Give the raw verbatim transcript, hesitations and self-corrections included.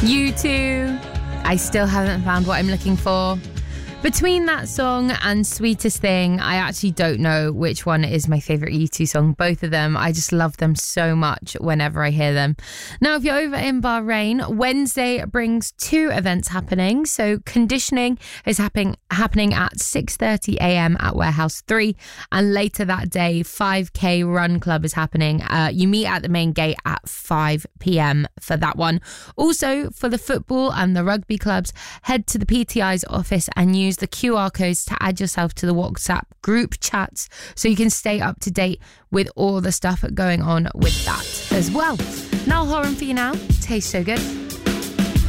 U two, I still haven't found what I'm looking for. Between that song and Sweetest Thing, I actually don't know which one is my favourite U two song. Both of them, I just love them so much whenever I hear them. Now, if you're over in Bahrain, Wednesday brings two events happening. So Conditioning is happening happening at six thirty a.m. at Warehouse three. And later that day, five K Run Club is happening. Uh, you meet at the main gate at five p.m. for that one. Also, for the football and the rugby clubs, head to the P T I's office and use the Q R codes to add yourself to the WhatsApp group chats so you can stay up to date with all the stuff going on with that as well. Niall Horan for you now. Tastes so good.